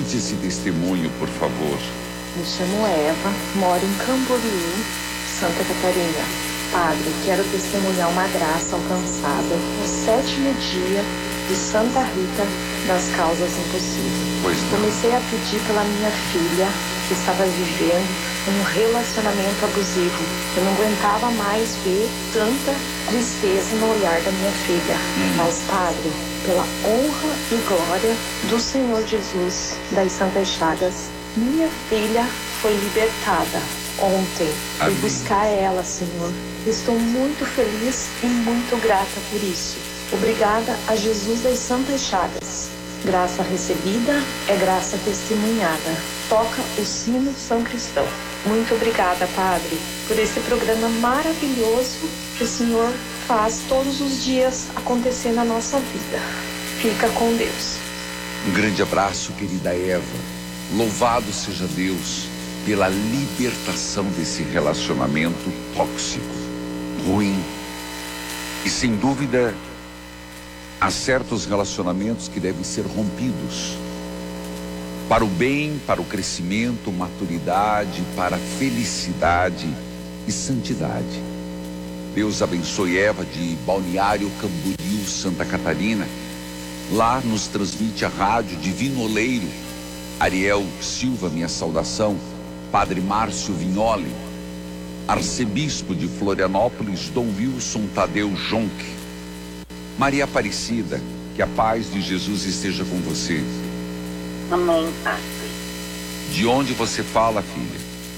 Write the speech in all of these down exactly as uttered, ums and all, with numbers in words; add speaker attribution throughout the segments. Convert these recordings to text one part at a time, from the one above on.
Speaker 1: Escute esse testemunho, por favor.
Speaker 2: Me chamo Eva, moro em Camboriú, Santa Catarina. Padre, quero testemunhar uma graça alcançada no sétimo dia de Santa Rita das Causas Impossíveis.
Speaker 1: Pois não.
Speaker 2: Comecei a pedir pela minha filha, que estava vivendo um relacionamento abusivo. Eu não aguentava mais ver tanta tristeza no olhar da minha filha.
Speaker 1: Hum.
Speaker 2: Mas, Padre, pela honra e glória do Senhor Jesus das Santas Chagas, minha filha foi libertada ontem. Fui
Speaker 1: Amém.
Speaker 2: buscar ela, Senhor. Estou muito feliz e muito grata por isso. Obrigada a Jesus das Santas Chagas. Graça recebida é graça testemunhada. Toca o sino São Cristão. Muito obrigada, Padre, por esse programa maravilhoso que o Senhor faz todos os dias acontecer na nossa vida. Fica com Deus.
Speaker 1: Um grande abraço, querida Eva. Louvado seja Deus pela libertação desse relacionamento tóxico, ruim. E sem dúvida, há certos relacionamentos que devem ser rompidos para o bem, para o crescimento, maturidade, para a felicidade e santidade. Deus abençoe Eva de Balneário Camboriú, Santa Catarina. Lá nos transmite a rádio Divino Oleiro. Ariel Silva, minha saudação. Padre Márcio Vignoli. Arcebispo de Florianópolis, Dom Wilson Tadeu Jonque. Maria Aparecida, que a paz de Jesus esteja com você.
Speaker 3: Amém, Padre.
Speaker 1: De onde você fala, filha?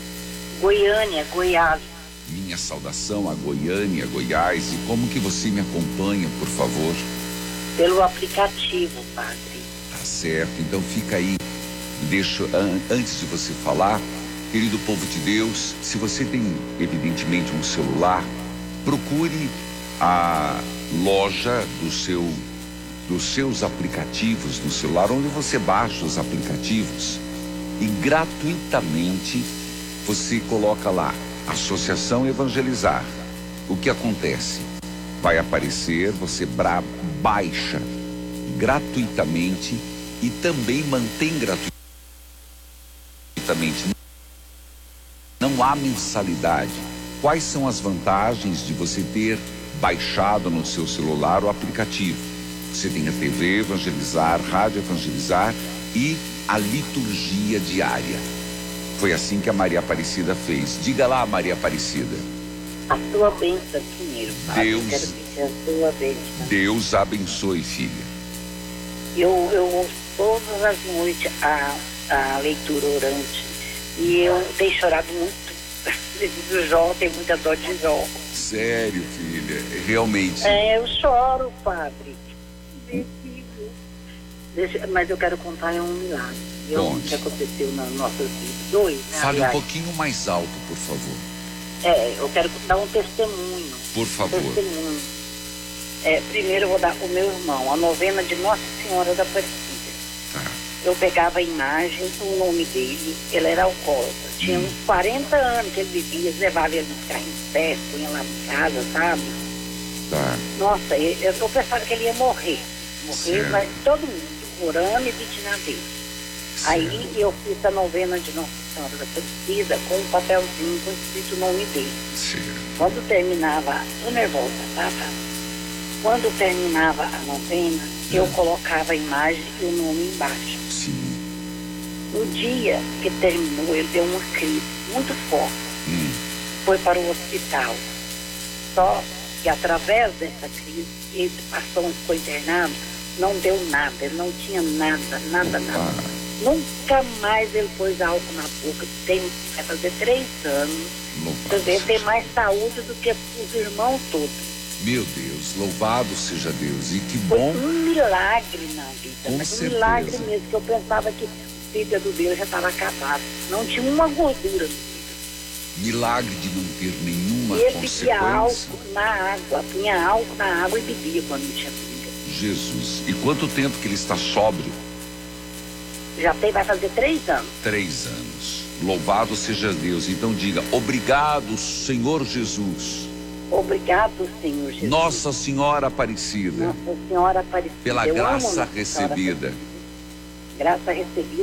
Speaker 3: Goiânia, Goiás.
Speaker 1: Minha saudação a Goiânia, Goiás. E como que você me acompanha, por favor?
Speaker 3: Pelo aplicativo, Padre.
Speaker 1: Tá certo, então fica aí. Deixa, an, antes de você falar, querido povo de Deus, se você tem, evidentemente, um celular, procure a loja do seu, dos seus aplicativos no celular, onde você baixa os aplicativos e gratuitamente você coloca lá, Associação Evangelizar. O que acontece? Vai aparecer, você bra baixa gratuitamente e também mantém gratuitamente. Não há mensalidade. Quais são as vantagens de você ter baixado no seu celular o aplicativo? Você tem a T V Evangelizar, Rádio Evangelizar e a liturgia diária. Foi assim que a Maria Aparecida fez. Diga lá, Maria Aparecida.
Speaker 3: A sua bênção primeiro, Padre.
Speaker 1: Deus,
Speaker 3: Eu quero pedir a sua bênção.
Speaker 1: Deus abençoe, filha.
Speaker 3: Eu, eu ouço todas as noites a, a leitura orante e eu tenho chorado muito. O Jó tem muita dó de Jó.
Speaker 1: Sério, filha, realmente.
Speaker 3: É, eu choro, Padre. Deixa, mas eu quero contar um milagre. Eu, que aconteceu nas nossas vidas. Dois, né?
Speaker 1: Fale
Speaker 3: aliás.
Speaker 1: um pouquinho mais alto, por favor.
Speaker 3: É, eu quero dar um testemunho.
Speaker 1: Por favor.
Speaker 3: Testemunho. É, primeiro eu vou dar o meu irmão, a novena de Nossa Senhora da Aparecida.
Speaker 1: Tá.
Speaker 3: Eu pegava a imagem, o nome dele, ele era alcoólatra. Tinha
Speaker 1: Hum.
Speaker 3: uns quarenta anos que ele vivia, levava ele no carro em pé, punha lá em casa, sabe?
Speaker 1: Tá.
Speaker 3: Nossa, eu, eu tô pensando que ele ia morrer. Morrer,
Speaker 1: Certo.
Speaker 3: mas todo mundo orando e pedindo a Deus.
Speaker 1: Certo.
Speaker 3: Aí eu fiz a novena de Nossa Senhora da Aparecida com um papelzinho com escrito o nome dele.
Speaker 1: Certo.
Speaker 3: Quando terminava, tô nervosa, tá, tá? Quando terminava a novena, eu colocava a imagem e o nome embaixo.
Speaker 1: Sim.
Speaker 3: No dia que terminou, ele deu uma crise muito forte.
Speaker 1: Hum.
Speaker 3: Foi para o hospital. Só que através dessa crise, ele passou, ficou internado, não deu nada, ele não tinha nada, nada, nada.
Speaker 1: Ah.
Speaker 3: Nunca mais ele pôs álcool na boca. Tem, vai fazer três anos. Quer dizer, ele tem mais saúde do que os irmãos todos.
Speaker 1: Meu Deus, louvado seja Deus. E que
Speaker 3: Foi
Speaker 1: bom.
Speaker 3: um milagre na vida.
Speaker 1: Com
Speaker 3: Mas um
Speaker 1: certeza.
Speaker 3: milagre mesmo, que eu pensava que o fígado dele já estava acabado. Não tinha uma gordura no fígado.
Speaker 1: Milagre de não ter nenhuma
Speaker 3: E ele bebia
Speaker 1: consequência.
Speaker 3: álcool na água, punha álcool na água e bebia quando não tinha fígado.
Speaker 1: Jesus. E quanto tempo que ele está sóbrio?
Speaker 3: Já tem, vai fazer três anos.
Speaker 1: Três anos. Louvado seja Deus. Então diga, obrigado, Senhor Jesus.
Speaker 3: Obrigado, Senhor Jesus.
Speaker 1: Nossa Senhora Aparecida.
Speaker 3: Nossa Senhora Aparecida.
Speaker 1: Pela
Speaker 3: Eu amo
Speaker 1: graça
Speaker 3: Nossa Senhora
Speaker 1: recebida.
Speaker 3: Aparecida. Graça recebida.